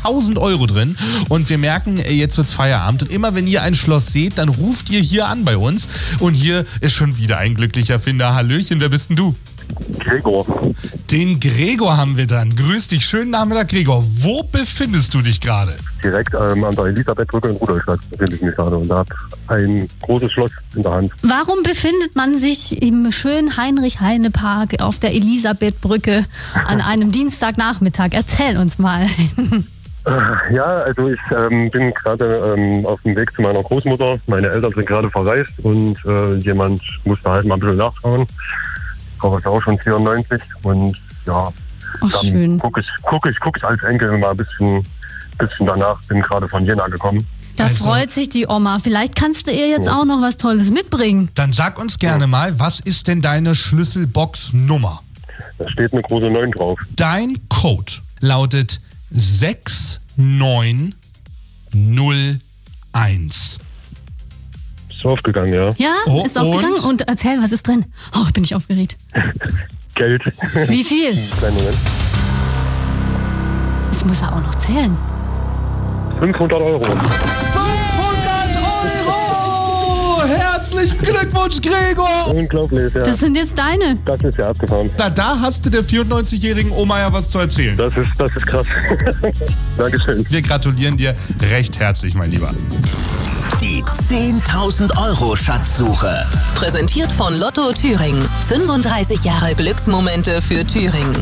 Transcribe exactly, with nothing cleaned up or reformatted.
zehntausend Euro drin. Und wir merken, jetzt wird's Feierabend. Und immer wenn ihr ein Schloss seht, dann ruft ihr hier an bei uns. Und hier ist schon wieder ein glücklicher Finder. Hallöchen, wer bist denn du? Gregor. Den Gregor haben wir dann. Grüß dich, schönen Nachmittag, Gregor. Wo befindest du dich gerade? Direkt ähm, an der Elisabethbrücke in Rudolstadt befinde ich mich gerade und habe ein großes Schloss in der Hand. Warum befindet man sich im schönen Heinrich-Heine-Park auf der Elisabethbrücke an einem Dienstagnachmittag? Erzähl uns mal. Ja, also ich ähm, bin gerade ähm, auf dem Weg zu meiner Großmutter. Meine Eltern sind gerade verreist und äh, jemand musste halt mal ein bisschen nachschauen. Aber ist auch schon vierundneunzig und ja, Ach, dann gucke ich, guck ich, guck ich als Enkel mal ein bisschen, bisschen danach. Bin gerade von Jena gekommen. Da Also- freut sich die Oma. Vielleicht kannst du ihr jetzt Ja. auch noch was Tolles mitbringen. Dann sag uns gerne mal, was ist denn deine Schlüsselbox-Nummer? Da steht eine große neun drauf. Dein Code lautet sechs neun null eins. Ist aufgegangen, ja. Ja, Oh, ist aufgegangen. und? Und erzähl, was ist drin? Oh, bin ich aufgeregt. Geld. Wie viel? Kleinen Moment. Das muss er auch noch zählen. fünfhundert Euro. fünfhundert Euro! Herzlichen Glückwunsch, Gregor! Unglaublich, ja. Das sind jetzt deine. Das ist ja abgefahren. Na, da hast du der vierundneunzigjährigen Oma ja was zu erzählen. Das ist, das ist krass. Dankeschön. Wir gratulieren dir recht herzlich, mein Lieber. Die zehntausend Euro Schatzsuche. Präsentiert von Lotto Thüringen. fünfunddreißig Jahre Glücksmomente für Thüringen.